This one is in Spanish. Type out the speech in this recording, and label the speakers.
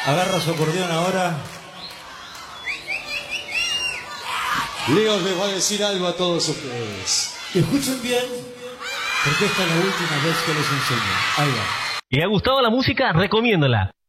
Speaker 1: Agarra su acordeón ahora.
Speaker 2: Leo les va a decir algo a todos ustedes.
Speaker 1: Escuchen bien, porque esta es la última vez que les enseño. Ahí va.
Speaker 3: ¿Le ha gustado la música? Recomiéndala.